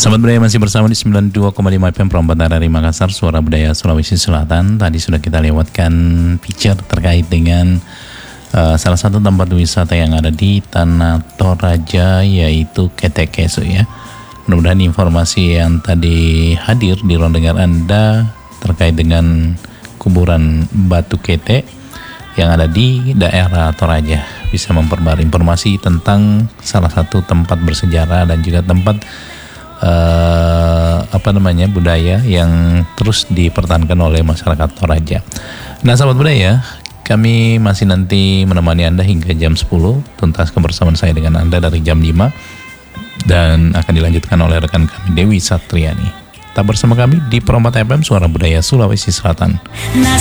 Sahabat budaya masih bersama di 92,5 FM Perempatan dari Makassar, Suara Budaya Sulawesi Selatan. Tadi sudah kita lewatkan picture terkait dengan salah satu tempat wisata yang ada di Tanah Toraja, yaitu Ketekesu ya. Mudah-mudahan informasi yang tadi hadir di ruang dengar Anda terkait dengan kuburan Batu Kete yang ada di daerah Toraja bisa memperbarui informasi tentang salah satu tempat bersejarah dan juga tempat budaya yang terus dipertahankan oleh masyarakat Toraja. Nah, sahabat budaya, kami masih nanti menemani Anda hingga jam 10, tuntas kebersamaan saya dengan Anda dari jam 5 dan akan dilanjutkan oleh rekan kami Dewi Satriani. Tetap bersama kami di Perempatan FM Suara Budaya Sulawesi Selatan.